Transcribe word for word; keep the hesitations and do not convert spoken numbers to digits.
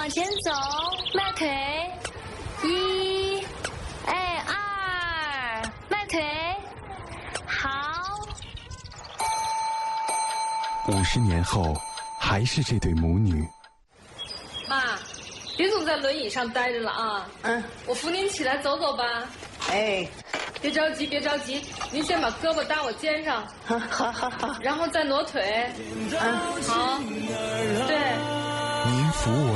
往前走，迈腿，一，哎，二，迈腿，好。 五十年后，还是这对母女。 妈，别总在轮椅上待着了啊！嗯，我扶您起来走走吧。 哎， 别着急，别着急，您先把胳膊搭我肩上， 好好好好， 然后再挪腿。嗯，好，对。 您扶我